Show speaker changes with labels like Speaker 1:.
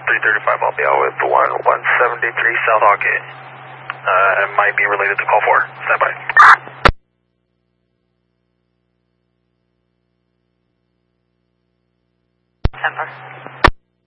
Speaker 1: 335, I'll be out with 1173 South Hawkett. It might be related to call 4. Stand by.
Speaker 2: Temper.